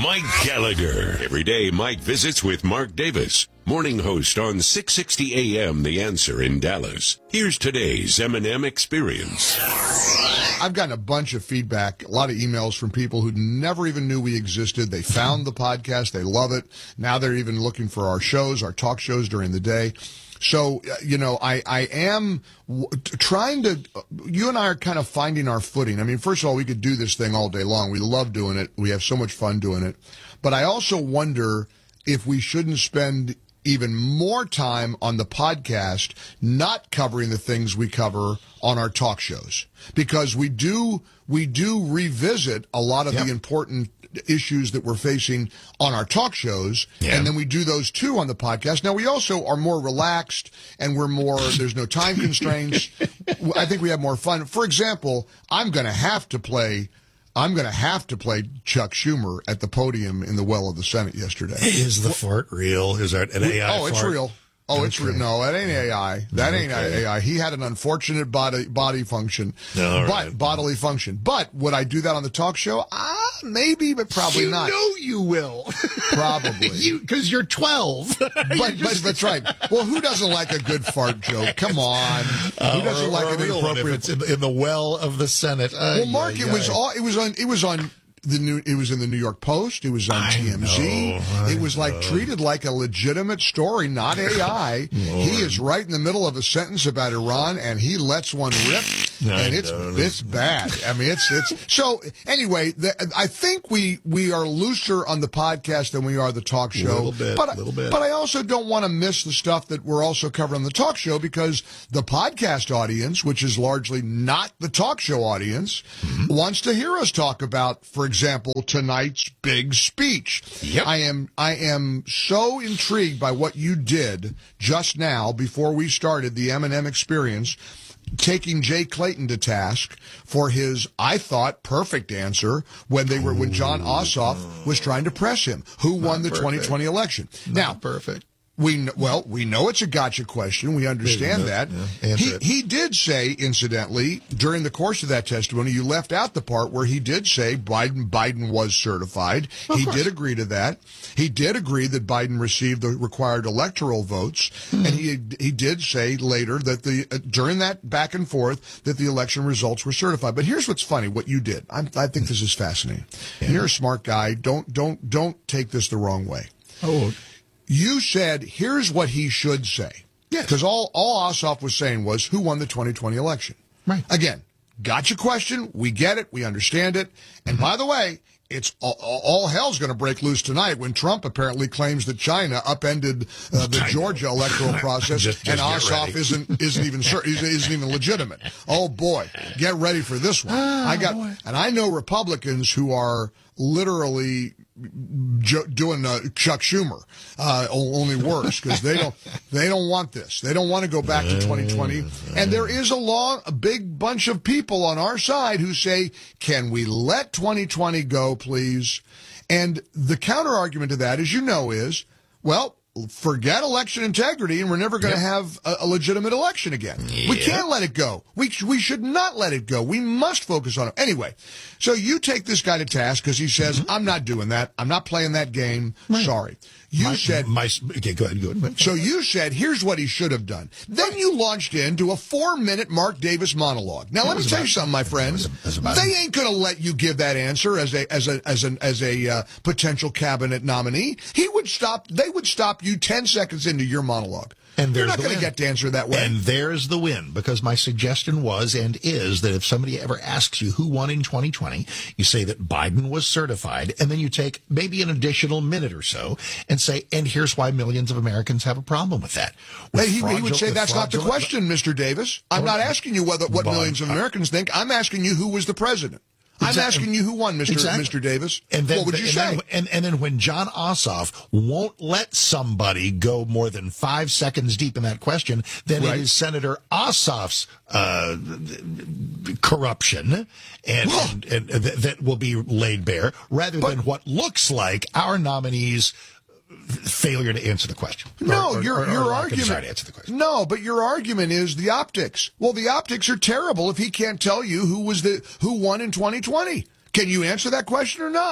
Mike Gallagher. Every day, Mike visits with Mark Davis, morning host on 660 AM The Answer in Dallas. Here's today's M&M Experience. I've gotten a bunch of feedback, a lot of emails from people who never even knew we existed. They found the podcast. They love it. Now they're even looking for our shows, our talk shows during the day. So, I am trying to, you and I are kind of finding our footing. I mean, first of all, we could do this thing all day long. We love doing it. We have so much fun doing it. But I also wonder if we shouldn't spend even more time on the podcast not covering the things we cover on our talk shows. Because we do revisit a lot of the important issues that we're facing on our talk shows, and then we do those too on the podcast. Now, we also are more relaxed, and there's no time constraints. I think we have more fun. For example, I'm going to have to play Chuck Schumer at the podium in the well of the Senate yesterday. Is the fart real? Is that an AI fart? It's real. Oh, it's real. No, that ain't AI. That ain't AI. He had an unfortunate body function, bodily function. But would I do that on the talk show? Maybe, but probably not. You know you will. Probably. Because you're 12. But that's right. Well, who doesn't like a good fart joke? Come on. Who doesn't like an inappropriate? If it's in the well of the Senate. Well, Mark, it was in the New York Post. It was on TMZ. It was treated like a legitimate story, not AI. He is right in the middle of a sentence about Iran, and he lets one rip, and it's bad. I mean, it's so. Anyway, I think we are looser on the podcast than we are the talk show. A little bit. But I also don't want to miss the stuff that we're also covering on the talk show, because the podcast audience, which is largely not the talk show audience, wants to hear us talk about, for example, tonight's big speech. Yep. I am so intrigued by what you did just now before we started the M&M Experience, taking Jay Clayton to task for his, I thought, perfect answer when John Ossoff was trying to press him. Who won the 2020 election? Now, perfect. We know it's a gotcha question. We understand that. Yeah, he did say, incidentally, during the course of that testimony, you left out the part where he did say Biden was certified. He did agree to that. He did agree that Biden received the required electoral votes, and he did say later that during that back and forth that the election results were certified. But here's what's funny: what you did. I think this is fascinating. Yeah. And you're a smart guy. Don't take this the wrong way. Oh. You said, here's what he should say. Yeah. Because all Ossoff was saying was, who won the 2020 election? Right. Again, gotcha question. We get it. We understand it. And by the way, it's all hell's going to break loose tonight when Trump apparently claims that China upended the Georgia electoral process, and Ossoff isn't even legitimate. Oh boy, get ready for this one. And I know Republicans who are literally doing Chuck Schumer, only worse, because they don't want this. They don't want to go back to 2020. And there is a big bunch of people on our side who say, can we let 2020 go, please? And the counter argument to that, as you know, is, well, forget election integrity, and we're never going to have a legitimate election again. Yep. We can't let it go. We should not let it go. We must focus on it. Anyway, so you take this guy to task because he says, I'm not doing that. I'm not playing that game. Right. Sorry. Okay, go ahead. So you said, here's what he should have done. Then you launched into a 4-minute Mark Davis monologue. Now, let me tell you something, my friends. They ain't going to let you give that answer as a potential cabinet nominee. They would stop you 10 seconds into your monologue. And you're not going to get to answer that way. And there's the win, because my suggestion was and is that if somebody ever asks you who won in 2020, you say that Biden was certified, and then you take maybe an additional minute or so and say, and here's why millions of Americans have a problem with that. He would say that's not the question, Mr. Davis. I'm not asking you what millions of Americans think. I'm asking you who was the president. Exactly. I'm asking you who won, Mr. Davis. And then, what would you say? And then when John Ossoff won't let somebody go more than 5 seconds deep in that question, then it is Senator Ossoff's corruption and that will be laid bare, rather than what looks like our nominees' failure to answer the question. Your argument. Answer the question. No, but your argument is the optics. Well, the optics are terrible if he can't tell you who won in 2020. Can you answer that question or not?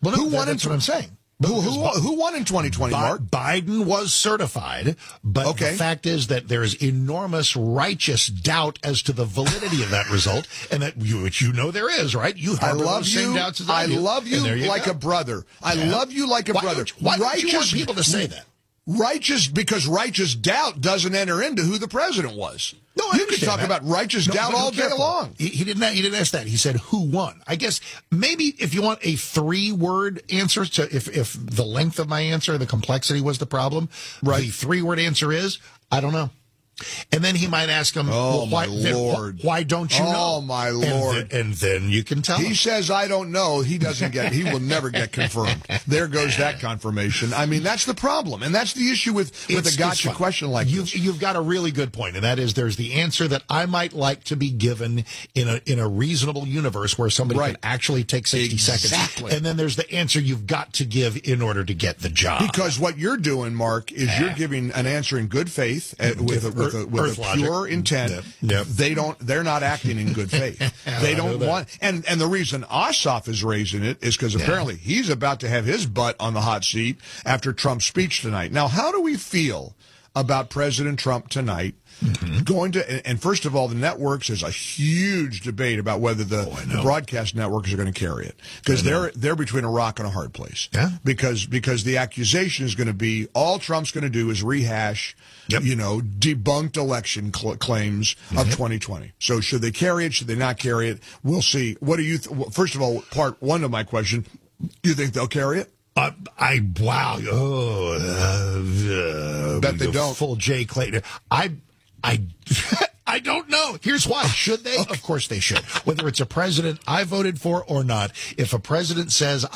Well, no, who won? That's what I'm saying. Who won in 2020, Mark? Biden was certified, but the fact is that there is enormous righteous doubt as to the validity of that result, and that which there is, right? I love you. I love you like a brother. I love you like a brother. Why don't you want people to say that? Because righteous doubt doesn't enter into who the president was. No, you can talk about righteous doubt all day long. He didn't ask that. He said who won. I guess maybe if you want a 3-word answer to if the length of my answer, the complexity was the problem, right? The 3-word answer is I don't know. And then he might ask him, my Lord. Why don't you know? Oh, my Lord. And then you can tell him. He says, I don't know. He will never get confirmed. There goes that confirmation. I mean, that's the problem. And that's the issue with a gotcha question like this. You've got a really good point, and that is there's the answer that I might like to be given in a reasonable universe where somebody can actually take 60 seconds. And then there's the answer you've got to give in order to get the job. Because what you're doing, Mark, is you're giving an answer in good faith with a pure intent. They're not acting in good faith. They don't want, and the reason Ossoff is raising it is because apparently he's about to have his butt on the hot seat after Trump's speech tonight. Now, how do we feel about President Trump tonight? Going to, and first of all, the networks, there's a huge debate about whether the broadcast networks are going to carry it, because they're between a rock and a hard place. Yeah. Because the accusation is going to be all Trump's going to do is rehash, debunked election claims of 2020. So should they carry it? Should they not carry it? We'll see. What do you? First of all, part one of my question: do you think they'll carry it? Bet they don't. Full Jay Clayton. I don't know. Here's why. Should they? Of course they should. Whether it's a president I voted for or not, if a president says